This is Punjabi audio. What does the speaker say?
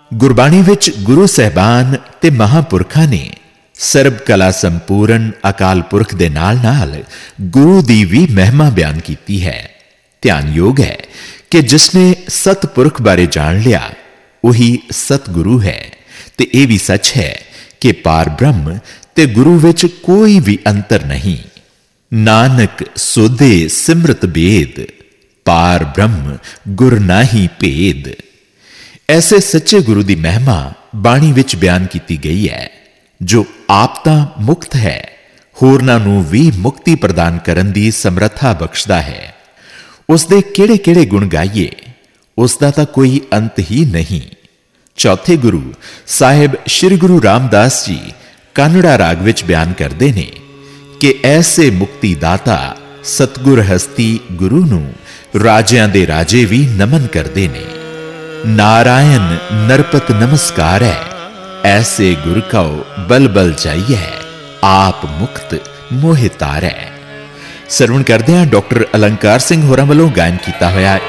ਗੁਰਬਾਣੀ ਵਿੱਚ ਗੁਰੂ ਸਹਿਬਾਨ ਤੇ ਮਹਾਂਪੁਰਖਾਂ ਨੇ ਸਰਬ ਕਲਾ ਸੰਪੂਰਨ ਅਕਾਲ ਪੁਰਖ ਦੇ ਨਾਲ ਗੁਰੂ ਦੀ ਵੀ ਮਹਿਮਾ ਬਿਆਨ ਕੀਤੀ ਹੈ। ਧਿਆਨਯੋਗ ਹੈ ਕਿ ਜਿਸਨੇ ਸਤਪੁਰਖ ਬਾਰੇ ਜਾਣ ਲਿਆ ਉਹੀ ਸਤਿਗੁਰੂ ਹੈ ਤੇ ਇਹ ਵੀ ਸੱਚ ਹੈ ਕਿ ਪਾਰ ਬ੍ਰਹਮ ਤੇ ਗੁਰੂ ਵਿੱਚ ਕੋਈ ਵੀ ਅੰਤਰ ਨਹੀਂ। ਨਾਨਕ ਸੋਧੇ ਸਿਮਰਤ ਬੇਦ, ਪਾਰ ਬ੍ਰਹਮ ਗੁਰ ਨਾਹੀ ਭੇਦ। ਐਸੇ ਸੱਚੇ ਗੁਰੂ ਦੀ ਮਹਿਮਾ ਬਾਣੀ ਵਿੱਚ ਬਿਆਨ ਕੀਤੀ ਗਈ ਹੈ, ਜੋ ਆਪ ਤਾਂ ਮੁਕਤ ਹੈ, ਹੋਰਨਾਂ ਨੂੰ ਵੀ ਮੁਕਤੀ ਪ੍ਰਦਾਨ ਕਰਨ ਦੀ ਸਮਰੱਥਾ ਬਖਸ਼ਦਾ ਹੈ। ਉਸ ਦੇ ਕਿਹੜੇ-ਕਿਹੜੇ ਗੁਣ ਗਾਈਏ, ਉਸ ਦਾ ਤਾਂ ਕੋਈ ਅੰਤ ਹੀ ਨਹੀਂ। ਚੌਥੇ ਗੁਰੂ ਸਾਹਿਬ ਸ੍ਰੀ ਗੁਰੂ ਰਾਮਦਾਸ ਜੀ ਕਾਨੜਾ ਰਾਗ ਵਿੱਚ ਬਿਆਨ ਕਰਦੇ ਨੇ ਕਿ ਐਸੇ ਮੁਕਤੀ ਦਾਤਾ ਸਤਿਗੁਰ ਹਸਤੀ ਗੁਰੂ ਨੂੰ ਰਾਜਿਆਂ ਦੇ ਰਾਜੇ ਵੀ ਨਮਨ ਕਰਦੇ ਨੇ। ਨਾਰਾਇਣ ਨਰਪਤ ਨਮਸਕਾਰ ਹੈ, ਐਸੇ ਗੁਰ ਕਉ ਬਲ ਬਲ ਜਾਈਐ, ਆਪ ਮੁਕਤ ਮੋਹਿ ਤਾਰੈ। ਸਰਵਣ ਕਰਦੇ ਹਾਂ ਡਾਕਟਰ ਅਲੰਕਾਰ ਸਿੰਘ ਹੋਰਾਂ ਵੱਲੋਂ ਗਾਇਨ ਕੀਤਾ ਹੋਇਆ